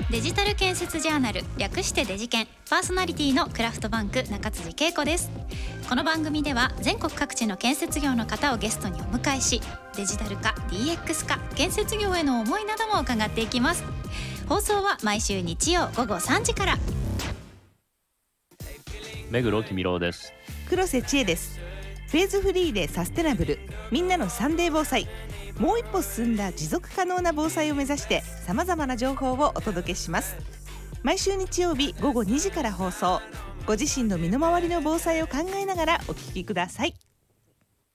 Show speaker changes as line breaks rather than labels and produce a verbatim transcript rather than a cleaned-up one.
デジタル建設ジャーナル、略してデジケン、パーソナリティのクラフトバンク中辻恵子です。この番組では全国各地の建設業の方をゲストにお迎えし、デジタル化、 ディーエックス 化、建設業への思いなども伺っていきます。放送は毎週日曜午後さんじから。
目黒きみろうです。
黒瀬千恵です。フェーズフリーでサステナブル、みんなのサンデー防災、もう一歩進んだ持続可能な防災を目指してさまざまな情報をお届けします。毎週日曜日午後にじから放送。ご自身の身の回りの防災を考えながらお聞きください。